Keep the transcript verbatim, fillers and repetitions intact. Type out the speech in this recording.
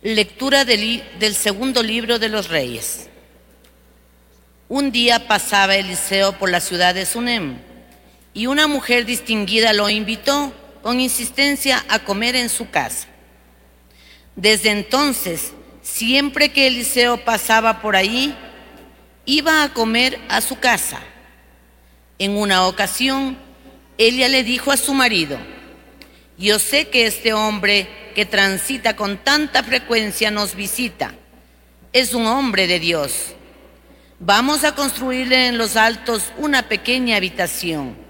Lectura del, del segundo libro de los Reyes. Un día pasaba Eliseo por la ciudad de Sunem, y una mujer distinguida lo invitó con insistencia a comer en su casa. Desde entonces, siempre que Eliseo pasaba por ahí, iba a comer a su casa. En una ocasión, ella le dijo a su marido: «Yo sé que este hombre que transita con tanta frecuencia nos visita. Es un hombre de Dios. Vamos a construirle en los altos una pequeña habitación